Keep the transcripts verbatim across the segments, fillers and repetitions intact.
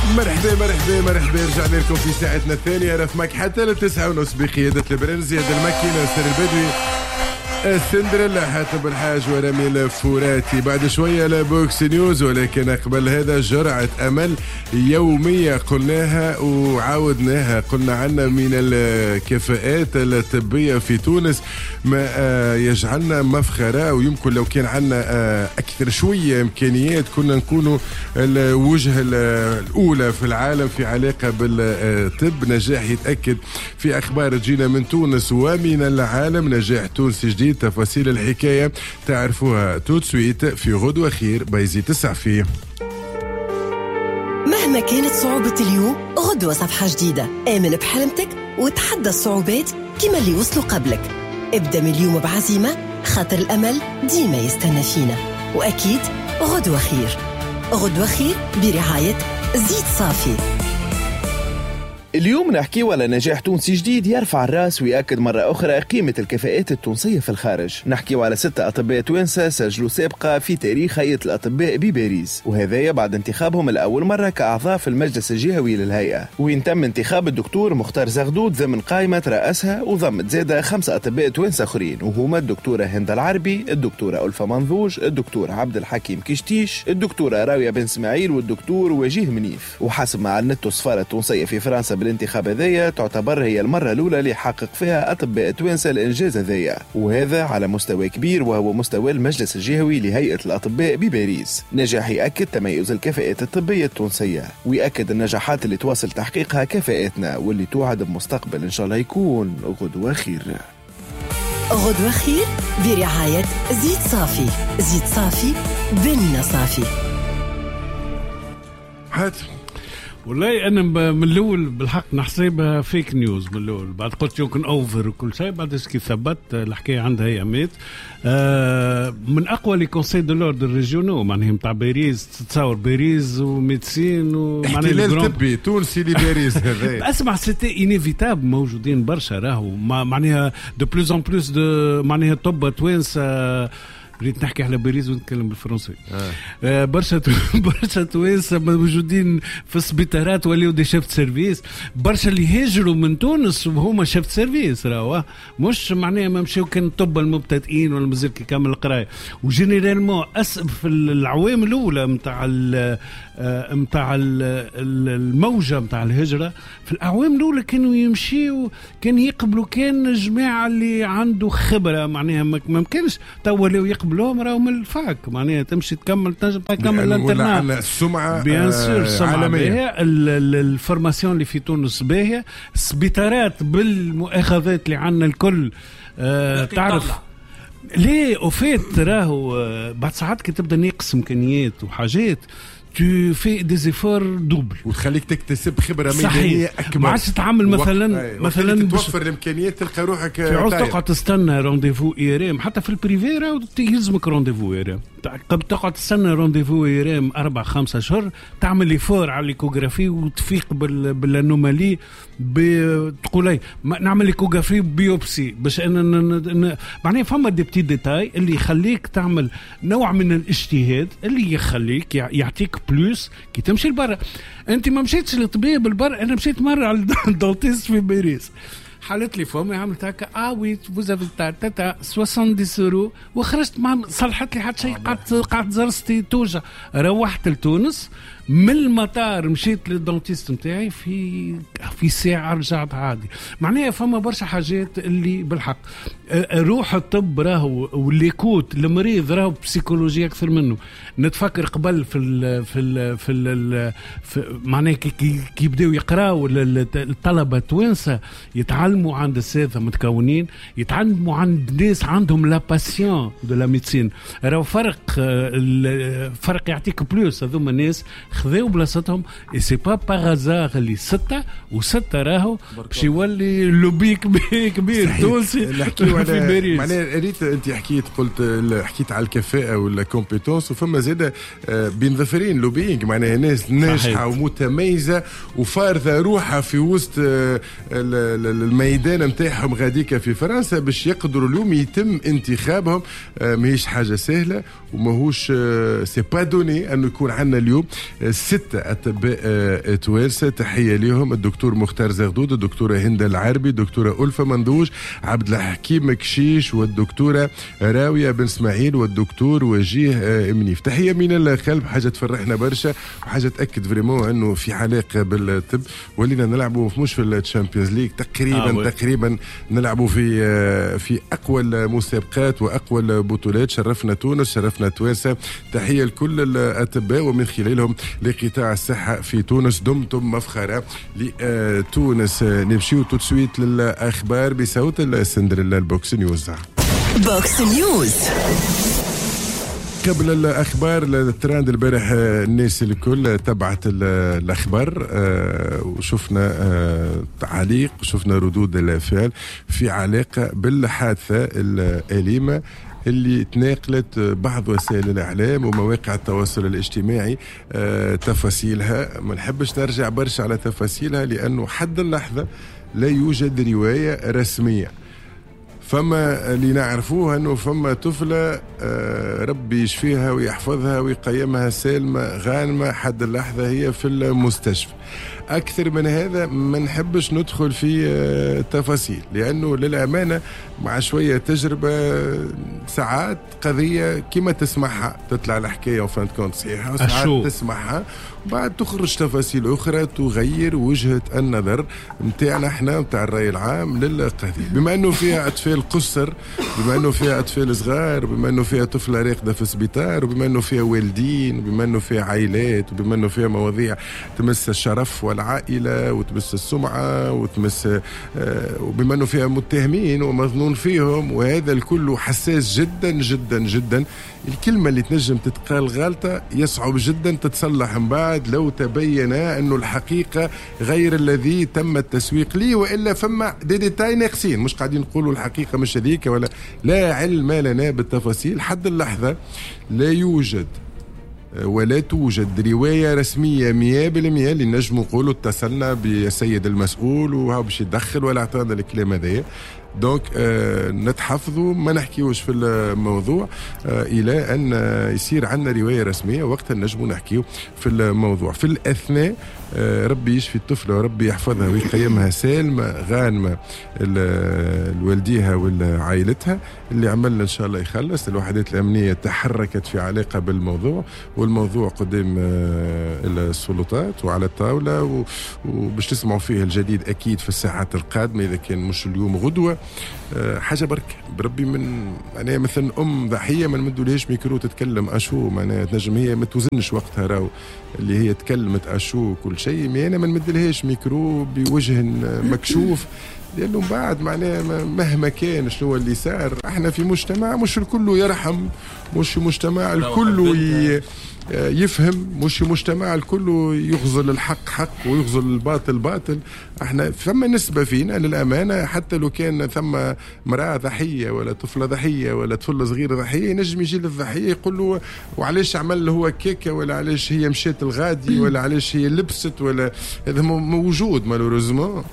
مرحبا مرحبا مرحبا رجعنا لكم في ساعتنا الثانية. راه معك حتى لتسعة ونص بقيادة البرنزي هذا الماكينة سر البدوي السندريلا حاتم الحاج ورامي الفوراتي. بعد شوية لبوكس نيوز، ولكن قبل هذا جرعة أمل يومية قلناها وعاودناها. قلنا عنا من الكفاءات الطبية في تونس ما يجعلنا مفخرة، ويمكن لو كان عنا أكثر شوية إمكانيات كنا نكونوا الوجهة الأولى في العالم في علاقة بالطب. نجاح يتأكد في أخبار تجينا من تونس ومن العالم، نجاح تونسي جديد. تفاصيل الحكاية تعرفوها توتسويت في غدوة خير بيزيت السعفي. مهما كانت صعوبة اليوم، غدوة صفحة جديدة. آمن بحلمتك وتحدى الصعوبات كما اللي وصلوا قبلك. ابدأ من اليوم بعزيمة، خاطر الأمل ديما يستنى فينا. وأكيد غدوة خير. غدوة خير برعاية زيت صافي. اليوم نحكي على نجاح تونسي جديد يرفع الراس ويأكد مرة أخرى قيمة الكفاءات التونسية في الخارج. نحكي على ستة أطباء توانسة سجلوا سابقة في تاريخ هيئة الأطباء بباريس، وهذايا بعد انتخابهم الأول مرة كأعضاء في المجلس الجهوي للهيئة. وين تم انتخاب الدكتور مختار زغدود ضمن قائمة رأسها، وضمت زادة خمسة أطباء توانسة آخرين، وهما الدكتورة هند العربي، الدكتورة ألفا منذوج، الدكتور عبد الحكيم كشتيش، الدكتورة راوية بن اسماعيل، والدكتور وجيه منيف. وحسب ما علنته السفارة التونسية في فرنسا بالانتخاب هذيا، تعتبر هي المرة الأولى اللي حقق فيها أطباء توانسة الإنجاز هذيا، وهذا على مستوى كبير وهو مستوى المجلس الجهوي لهيئة الأطباء بباريس. نجاح يأكد تميز الكفاءات الطبية التونسية، ويأكد النجاحات اللي تواصل تحقيقها كفاءاتنا، واللي توعد بمستقبل إن شاء الله يكون غدوة خير. غدوة خير برعاية زيت صافي. زيت صافي بن صافي. هات والله أنا من الأول بالحق نحسبها فيك نيوز من الأول، بعد قلت يمكن أوفر وكل شيء، بعد اسكي ثبت الحكاية عندها أيامات. آه من أقوى لي كونسي دو لوردر ريجيونو معناها متاع باريس. تتصور باريس وميدسين ومعناها احتلال طبي تونسي لباريس هذا. أسمع سيتي إنيفيتابل، موجودين برشا راهو معناها دو بلوز أن بلوس دو معناها طب توانسة. ريت نحكي على باريس ونتكلم بالفرنسي. آه. آه برشا برشا توانسة موجودين في السبيطارات وليو دي شيفت سيرفيس. برشا اللي هاجروا من تونس وهما شيفت سيرفيس راهو، مش معناها ما مشاو كان طب المبتدئين ولا مازال كامل القرايه. وجينيرالمون اسب في العوام الاولى نتاع نتاع الموجه نتاع الهجره، في الاعوام الاولى كانوا يمشيوا كان يقبلوا كان جماعه اللي عنده خبره، معناها ما كانش تو لو يقبلوهم راهو من الفاك، معناها تمشي تكمل تنجم تكمل الانترنت. السمعه بيان سور عالميه. الفورماسيون اللي في تونس باهيه، السبيطارات بالمؤاخذات اللي عندنا الكل. آه تعرف ليه وفات راهو آه بعد ساعات كي تبدا ناقص امكانيات وحاجات tu fais des efforts doubles وتخليك تكتسب خبره ميدانيه اكبر. ما عادش تتعامل مثلا مثلا توفر الامكانيات تلقى روحك في عوض تقعد تستنى رونديفو ايرام. حتى في البريفي راهو يلزمك رونديفو ايرام، قبل تقعد تستنى رونديفو ايرام أربع خمسة شهور، تعمل ايفور على الايكوغرافي وتفيق بالانومالي، بتقول اي نعمل ايكوغرافي بيوبسي باش ان معناها فما دي بتي ديتاي اللي يخليك تعمل نوع من الاجتهاد اللي يخليك يعطيك بلوس كي تمشي لبرا. انت ما مشيتش للطبيب بالبر، انا مشيت مره على الدونتيست في باريس، حالت لي فمي عملت هكا اه وي فوزافي تاع تاع سبعين يورو وخرجت ما صلحت لي حتى شيء. قعدت قعدت زرستي توجع. روحت لتونس من المطار مشيت للدونتيست نتاعي في في ساعه رجعت عادي. معناها فما برشا حاجات اللي بالحق روح الطب راهو والليكوت المريض راهو بسيكولوجيا اكثر منه. نتفكر قبل في ال في ال في, ال في معناها كي كي بداو يقراوا الطلبه توانسه يتعلموا عند الساده متكونين، يتعلموا عند ناس عندهم لا باسيون دو لا ميديسين. راهو فرق فرق يعطيك بلوس. هذوما الناس خذوا بلاصتهم اي سي با باغازار اللي ستة وستة راهو باش يولي لوبي كبير تونسي. نحكيو على معناها ريت انت حكيت قلت حكيت على الكفاءه ولا كومبيتونس، وفما زاده بين ظفرين لوبينج معناها ناس ناجحه ومتميزه وفارضه روحها في وسط الميدان نتاعهم غاديكا في فرنسا باش يقدروا اليوم يتم انتخابهم. ماهيش حاجه سهله وماهوش سي با دوني انه يكون عندنا اليوم ستة أطباء توانسة، تحية لهم: الدكتور مختار زغدود، الدكتورة هند العربي، الدكتورة ألفة مندوج، عبد الحكيم كشيش، والدكتورة راوية بن اسماعيل، والدكتور وجيه منيف. تحية من القلب، حاجة تفرحنا برشا وحاجة تأكد فريمون أنه في علاقة بالطب. ولينا نلعبوا مش في الشامبيونز ليج تقريبا آه تقريبا نلعبوا في في أقوى المسابقات وأقوى البطولات. شرفنا تونس، شرفنا توانسة. تحية لكل الأطباء ومن خلالهم لقطاع الصحة في تونس. دمتم مفخرة لتونس. نمشيو تو تسويت للأخبار بصوت السندريلا البوكس نيوز. بوكس نيوز. قبل الأخبار الترند البارح الناس الكل تبعت الأخبار وشفنا تعليق وشفنا ردود الفعل في علاقة بالحادثة الأليمة اللي تناقلت بعض وسائل الإعلام ومواقع التواصل الاجتماعي. تفاصيلها ما نحبش نرجع برشا على تفاصيلها لأنه حد اللحظة لا يوجد رواية رسمية. فما اللي نعرفوه أنه فما طفلة ربي يشفيها ويحفظها ويقيمها سالمة غانمة حد اللحظة هي في المستشفى. أكثر من هذا ما نحبش ندخل في تفاصيل لأنه للأمانة مع شوية تجربة ساعات قضية كما تسمعها تطلع الحكاية وفانت كونت صحيحة، وساعات تسمعها وبعد تخرج تفاصيل أخرى تغير وجهة النظر متاعنا احنا متاع الرأي العام للقضية. بما أنه فيها أطفال قصر، بما أنه فيها أطفال صغار، بما أنه فيها طفلة راقدة في السبيطار، وبما أنه فيها والدين، وبما أنه فيها عائلات، وبما أنه فيها مواضيع تمس الشرف والعائلة وتمس السمعة وتمس آه وبما أنه فيها متهمين ومظنون فيهم، وهذا الكل حساس جدا جدا جدا. الكلمة اللي تنجم تتقال غلطة يصعب جدا تتصلح من بعد لو تبين أنه الحقيقة غير الذي تم التسويق ليه، وإلا فما دي ديتاي ناقصين، مش قاعدين نقولوا الحقيقة مش هذيك ولا لا علم لنا بالتفاصيل. حد اللحظة لا يوجد ولا توجد رواية رسمية مية بالمية اللي نجم نقولوا اتصلنا بالسيد المسؤول وهو باش يدخل ولا اعتراض الكلام هذايا. دونك آه نتحفظوا ما نحكيوش في الموضوع آه إلى أن يصير عنا رواية رسمية، وقتها نجموا نحكيو في الموضوع. في الأثناء آه ربي يشفي الطفلة وربي يحفظها ويقيمها سالمة غانمة الوالديها والعائلتها. اللي عملنا إن شاء الله يخلص. الوحدات الأمنية تحركت في علاقة بالموضوع، والموضوع قدام آه السلطات وعلى الطاولة، وباش تسمعوا فيه الجديد أكيد في الساعات القادمة إذا كان مش اليوم غدوة. أه حاجة برك بربي من معناها مثلا أم ضحية ما نمدولهاش ميكرو تتكلم أشو، معناها تنجم هي ما توزنش وقتها راو اللي هي تكلمت أشو كل شيء، مي أنا ما نمدلهاش ميكرو بوجه مكشوف، لأنه بعد معناها مهما كان شنو اللي صار احنا في مجتمع مش الكل يرحم، مش مجتمع الكل ي... يفهم، مش مجتمع الكل يغزل الحق حق ويغزل الباطل باطل. احنا ثم نسبة فينا للأمانة، حتى لو كان ثم مرأة ضحية ولا طفلة ضحية ولا طفل صغير ضحية، نجم يجي للضحية يقول له وعلاش عمل هو كيكة، ولا علاش هي مشيت الغادي، ولا علاش هي لبست، ولا هذا موجود مالوريزمون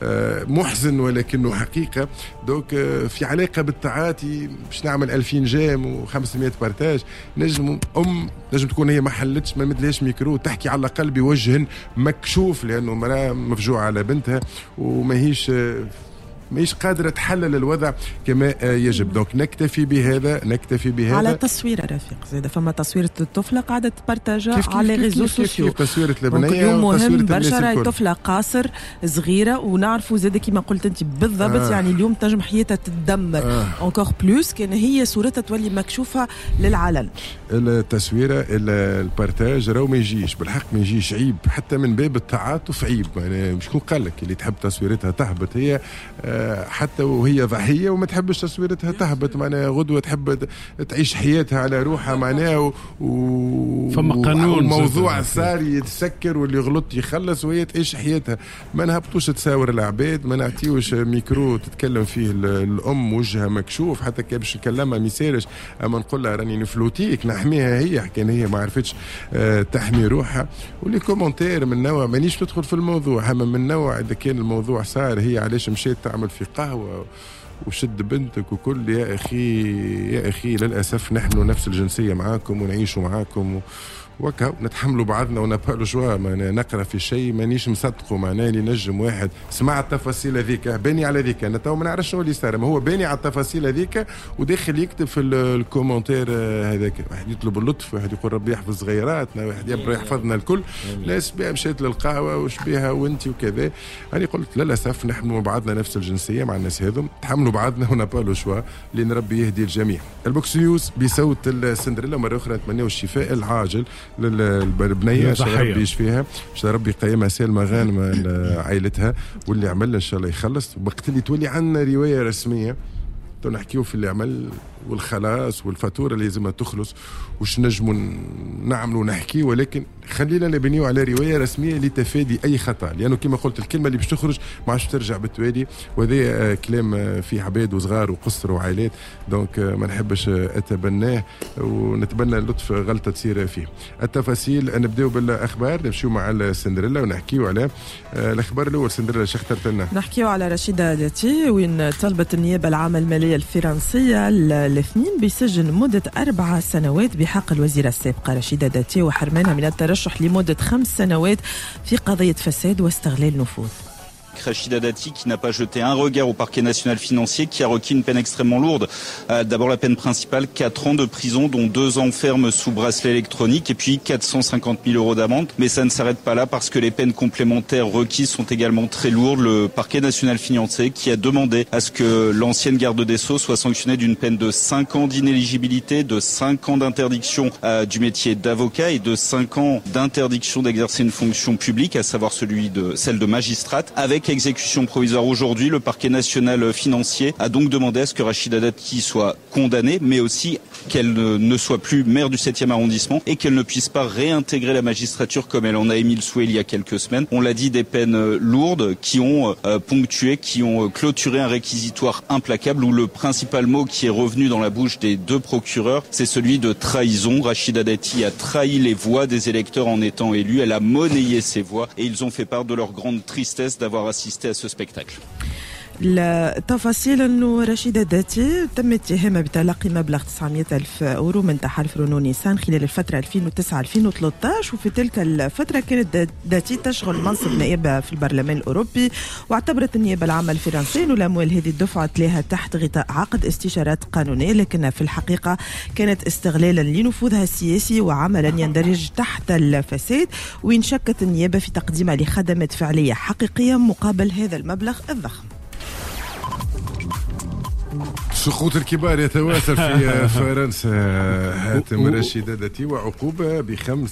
محزن ولكنه حقيقة. دوك في علاقة بالتعاطي باش نعمل ألفين جام وخمسمائة بارتاج، نجم أم نجم تكون هي ما حلتش ما مدلهاش ميكرو تحكي على الأقل بوجه مكشوف، لأنه مرأة مفجوعة على بنتها وما هيش ماهيش قادرة تحلل الوضع كما يجب. دونك نكتفي بهذا نكتفي بهذا على تصوير رفيق زيد فما تصويرة الطفلة قاعدة تبارتاجا على ريزو سوسيو، تصويرة لبنية يوم مهم برشا. راهي طفلة قاصر صغيرة ونعرفوا زيد كما قلت انت بالضبط آه. يعني اليوم تنجم حياتها تتدمر انكور آه. بلوس كان هي صورتها تولي مكشوفة للعلن. التصويرة البارتاج راهو ما يجيش بالحق، ما يجيش عيب حتى من باب التعاطف عيب، يعني مش كون قال لك اللي تحب تصويرتها تهبط هي حتى وهي ضحية وما تحبش تصويرتها تهبط، معناها غدوة تحب تعيش حياتها على روحها معناها و... و... فما قانون الموضوع صار يتسكر واللي غلط يخلص وهي تعيش حياتها. ما نهبطوش تساور العباد، ما نعطيوش ميكرو تتكلم فيه الأم وجهها مكشوف حتى كي باش نكلمها ميسيرش، أما نقول لها راني نفلوتيك نحميها هي كان هي ما عرفتش أه تحمي روحها. ولي كومنتير من نوع مانيش ندخل في الموضوع، أما من نوع إذا كان الموضوع صار هي علاش مشيت تعمل في قهوة وشد بنتك وكل، يا أخي يا أخي للأسف نحن نفس الجنسية معاكم ونعيشوا معاكم وكا نتحملوا بعضنا ونبالو شويه نقرا في شيء مانيش مصدقه معناه اللي نجم واحد سمع التفاصيل هذيك باني على ذيك انا تو ما نعرفش شنو اللي صار ما هو باني على التفاصيل هذيك وداخل يكتب في الكومنتير هذاك واحد يطلب اللطف واحد يقول ربي يحفظ صغيراتنا واحد يبرى يحفظنا الكل ناس بها مشيت للقهوه وش بها وانت وكذا انا قلت للاسف نحملوا بعضنا نفس الجنسيه مع الناس هذم تحملوا بعضنا ونبالو شويه لان ربي يهدي الجميع. البوكس نيوز بصوت السندريلا مره اخرى نتمنوا الشفاء العاجل للبنيه ربي يشفيها باش ربي يقيمها سالمه غانمه عائلتها واللي عمل ان شاء الله يخلص وقت اللي تولي عندنا روايه رسميه تو نحكيو في اللي عمل والخلاص والفاتوره اللي لازم تخلص وش نجموا نعملوا نحكي ولكن خلينا نبنيو على روايه رسميه لتفادي اي خطا لانه كما قلت الكلمه اللي باش تخرج ما عادش ترجع بالتوالي وهذا كلام فيه عباد وصغار وقصر وعائلات دونك ما نحبش اتبناه ونتبنى اللطف غلطه تصير فيه. التفاصيل نبداو بالاخبار نمشيو مع السندريلا ونحكيو على الاخبار الاول. سندريلا شو اخترت لنا؟ نحكيو على رشيده داتي وين طلبت النيابه العامه الماليه الفرنسيه الاثنين بسجن مده اربع سنوات بحق الوزيره السابقه رشيده داتي وحرمانها من الترشح لمده خمس سنوات في قضيه فساد واستغلال نفوذ. Rachida Dati qui n'a pas jeté un regard au parquet national financier qui a requis une peine extrêmement lourde. Euh, d'abord la peine principale, quatre ans de prison dont deux ans ferme sous bracelet électronique et puis quatre cent cinquante mille euros d'amende. Mais ça ne s'arrête pas là parce que les peines complémentaires requises sont également très lourdes. Le parquet national financier qui a demandé à ce que l'ancienne garde des Sceaux soit sanctionnée d'une peine de cinq ans d'inéligibilité, de cinq ans d'interdiction euh, du métier d'avocat et de cinq ans d'interdiction d'exercer une fonction publique, à savoir celui de, celle de magistrate, avec exécution provisoire. Aujourd'hui, le parquet national financier a donc demandé à ce que Rachida Dati soit condamnée, mais aussi qu'elle ne soit plus maire du septième arrondissement et qu'elle ne puisse pas réintégrer la magistrature comme elle en a émis le souhait il y a quelques semaines. On l'a dit, des peines lourdes qui ont euh, ponctué, qui ont clôturé un réquisitoire implacable où le principal mot qui est revenu dans la bouche des deux procureurs, c'est celui de trahison. Rachida Dati a trahi les voix des électeurs en étant élue. Elle a monnayé ses voix et ils ont fait part de leur grande tristesse d'avoir assisté à ce spectacle. التفاصيل أنه رشيدة داتي تم اتهامها بتلقي مبلغ تسعمائة ألف أورو من تحالف رونو نيسان خلال الفترة ألفين وتسعة ألفين وثلاثة عشر وفي تلك الفترة كانت داتي تشغل منصب نائبة في البرلمان الأوروبي واعتبرت النيابة العامة الفرنسية أن الأموال هذه دفعت لها تحت غطاء عقد استشارات قانونية لكنها في الحقيقة كانت استغلالا لنفوذها السياسي وعملا يندرج تحت الفساد وإن شكت النيابة في تقديمها لخدمات فعلية حقيقية مقابل هذا المبلغ الضخم. سقوط الكبار يتواصل في فرنسا. هاتم رشيدة داتي وعقوبة بخمس